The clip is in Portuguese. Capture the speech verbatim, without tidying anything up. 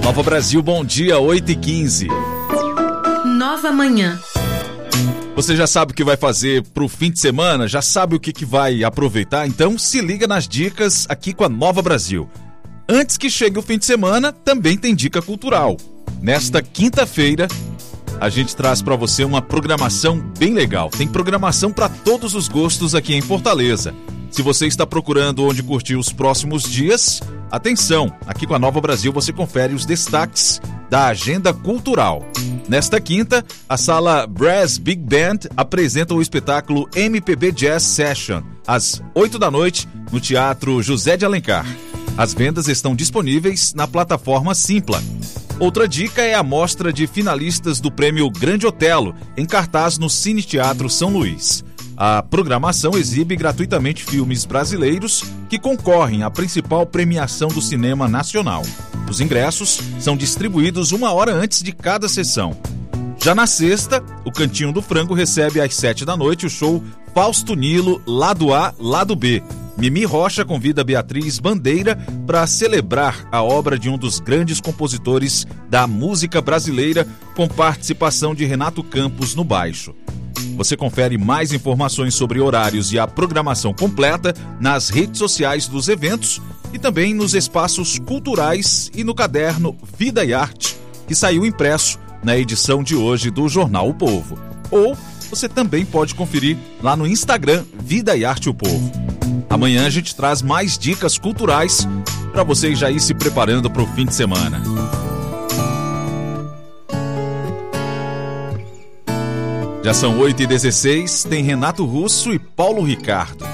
Nova Brasil, bom dia, oito e quinze. Nova Manhã. Você já sabe o que vai fazer pro fim de semana? Já sabe o que, que vai aproveitar? Então se liga nas dicas aqui com a Nova Brasil. Antes que chegue o fim de semana, também tem dica cultural. Nesta quinta-feira, a gente traz para você uma programação bem legal. Tem programação para todos os gostos aqui em Fortaleza. Se você está procurando onde curtir os próximos dias, atenção, aqui com a Nova Brasil você confere os destaques da agenda cultural. Nesta quinta, a sala Brass Big Band apresenta o espetáculo M P B Jazz Session, às oito da noite, no Teatro José de Alencar. As vendas estão disponíveis na plataforma Simpla. Outra dica é a mostra de finalistas do Prêmio Grande Otelo, em cartaz no Cine Teatro São Luís. A programação exibe gratuitamente filmes brasileiros que concorrem à principal premiação do cinema nacional. Os ingressos são distribuídos uma hora antes de cada sessão. Já na sexta, o Cantinho do Frango recebe às sete da noite o show Fausto Nilo, Lado A, Lado B. Mimi Rocha convida Beatriz Bandeira para celebrar a obra de um dos grandes compositores da música brasileira, com participação de Renato Campos no baixo. Você confere mais informações sobre horários e a programação completa nas redes sociais dos eventos e também nos espaços culturais e no caderno Vida e Arte, que saiu impresso na edição de hoje do Jornal O Povo. Ou você também pode conferir lá no Instagram Vida e Arte O Povo. Amanhã a gente traz mais dicas culturais para vocês já ir se preparando para o fim de semana. Já são oito e dezesseis, tem Renato Russo e Paulo Ricardo.